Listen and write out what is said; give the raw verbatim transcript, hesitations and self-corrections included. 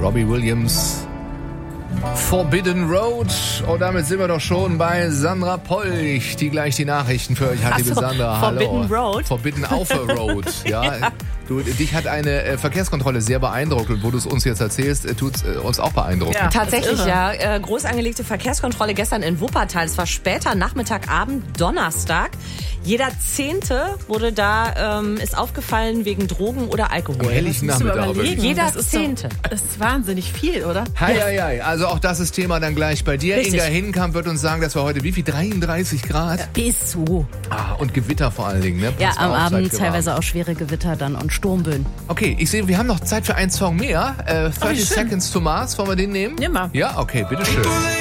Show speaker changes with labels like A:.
A: Robbie Williams, Forbidden Road. Und damit sind wir doch schon bei Sandra Polch, die gleich die Nachrichten für euch hat. Liebe
B: so,
A: Sandra,
B: Forbidden
A: hallo.
B: Road?
A: Forbidden auf a Road. Ja, du, dich hat eine äh, Verkehrskontrolle sehr beeindruckt. Und wo du es uns jetzt erzählst, äh, tut es äh, uns auch beeindrucken.
B: Ja, tatsächlich, ja. Äh, groß angelegte Verkehrskontrolle gestern in Wuppertal. Es war später Nachmittag, Abend, Donnerstag. Jeder Zehnte wurde da, ähm, ist aufgefallen wegen Drogen oder Alkohol.
A: Am helllichen Nachmittag.
B: Jeder
C: das ist
B: Zehnte.
C: Doch, das ist wahnsinnig viel, oder?
A: Hei, hei, hei. Also auch das ist Thema dann gleich bei dir.
B: Richtig.
A: Inga Hinkamp wird uns sagen, dass wir heute wie viel? dreiunddreißig Grad?
C: Bis so.
A: Ah, und Gewitter vor allen Dingen. Ne?
C: Ja,
A: Pass mal
C: am
A: auf, seid
C: Abend
A: gewarnt.
C: teilweise auch schwere Gewitter dann und Sturmböen.
A: Okay, ich sehe, wir haben noch Zeit für einen Song mehr. Äh, thirty
C: schön.
A: Seconds to Mars. Wollen wir den nehmen?
C: Nimm mal.
A: Ja, okay, bitteschön.